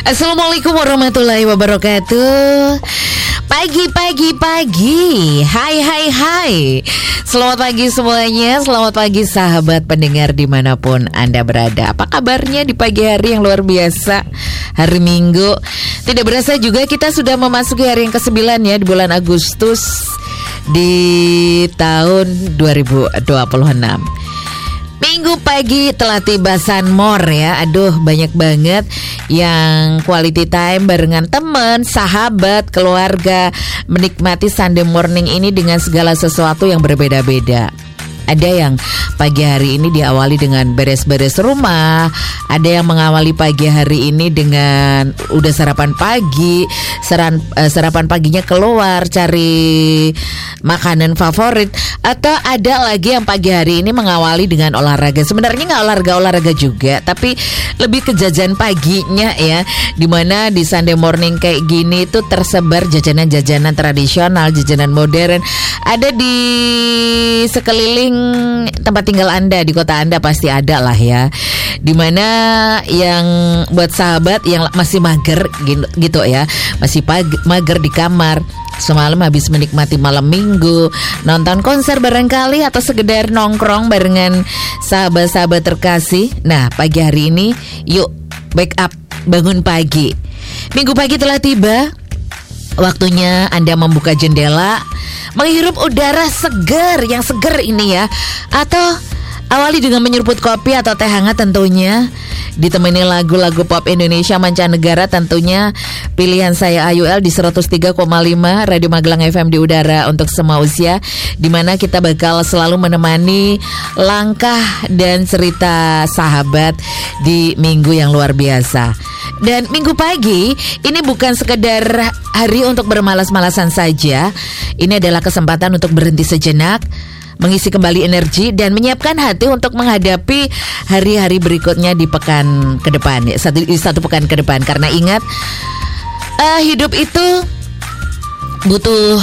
Assalamualaikum warahmatullahi wabarakatuh. Pagi. Hai. Selamat pagi semuanya. Selamat pagi sahabat pendengar dimanapun Anda berada. Apa kabarnya di pagi hari yang luar biasa, hari Minggu. Tidak berasa juga kita sudah memasuki hari yang ke-9 ya, di bulan Agustus di tahun 2026. Minggu pagi telah tiba Sanmor ya. Aduh, banyak banget yang quality time barengan teman, sahabat, keluarga, menikmati Sunday morning ini dengan segala sesuatu yang berbeda-beda. Ada yang pagi hari ini diawali dengan beres-beres rumah. Ada yang mengawali pagi hari ini dengan udah sarapan pagi. Sarapan paginya keluar cari makanan favorit. Atau ada lagi yang pagi hari ini mengawali dengan olahraga. Sebenarnya gak olahraga juga, tapi lebih ke jajan paginya ya. Dimana di Sunday morning kayak gini tuh tersebar jajanan-jajanan tradisional, jajanan modern. Ada di sekeliling tempat tinggal Anda, di kota Anda pasti ada lah ya. Dimana yang buat sahabat yang masih mager gitu ya, masih mager di kamar, semalam habis menikmati malam minggu, nonton konser barangkali, atau sekedar nongkrong barengan sahabat-sahabat terkasih. Nah, pagi hari ini yuk wake up, bangun pagi. Minggu pagi telah tiba. Waktunya Anda membuka jendela, menghirup udara segar, yang segar ini ya. Atau awali dengan menyeruput kopi atau teh hangat tentunya, ditemani lagu-lagu pop Indonesia mancanegara tentunya. Pilihan saya AUL di 103,5 Radio Magelang FM di udara untuk semua usia, dimana kita bakal selalu menemani langkah dan cerita sahabat di minggu yang luar biasa. Dan minggu pagi ini bukan sekedar hari untuk bermalas-malasan saja. Ini adalah kesempatan untuk berhenti sejenak, mengisi kembali energi dan menyiapkan hati untuk menghadapi hari-hari berikutnya di pekan ke depan ya, satu pekan ke depan. Karena ingat, hidup itu butuh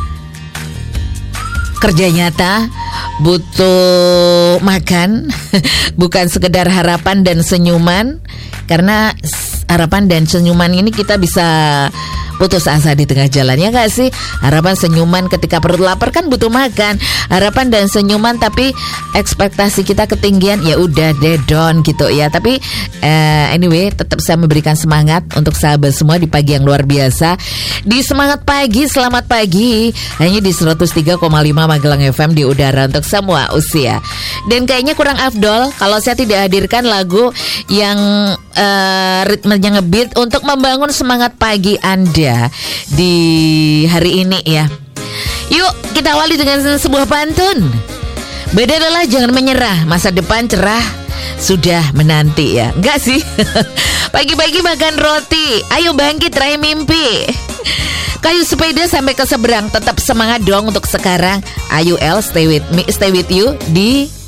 kerja nyata, butuh makan, bukan sekedar harapan dan senyuman. Karena harapan dan senyuman ini kita bisa putus asa di tengah jalan, ya gak sih? Harapan senyuman ketika perut lapar kan butuh makan. Harapan dan senyuman tapi ekspektasi kita ketinggian, ya udah deh down gitu ya. Tapi anyway, tetap saya memberikan semangat untuk sahabat semua di pagi yang luar biasa. Di Semangat Pagi, selamat pagi, hanya di 103,5 Magelang FM di udara untuk semua usia. Dan kayaknya kurang afdol kalau saya tidak hadirkan lagu yang ritmenya ngebeat untuk membangun semangat pagi Anda di hari ini ya. Yuk kita awali dengan sebuah pantun. Beda adalah jangan menyerah, masa depan cerah sudah menanti ya. Enggak sih? Pagi-pagi makan roti, ayo bangkit raih mimpi. Kayu sepeda sampai ke seberang, tetap semangat dong untuk sekarang. AUL stay with me, stay with you di